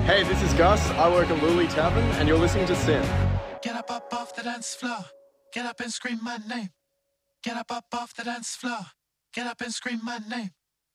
Hey, this is Gus. I work at Luli Tavern, and you're listening to Sin. Get up off the dance floor. Get up and scream my name. Get up off the dance floor. Get up and scream my name.